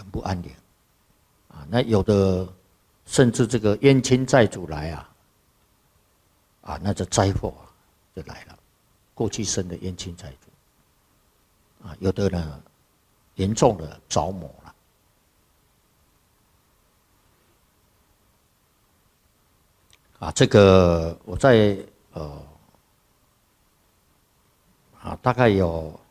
不安宁啊。那有的甚至这个冤亲债主来那这灾祸就来了，过去生的冤亲债主啊，有的呢严重的着魔了啊。这个我在大概有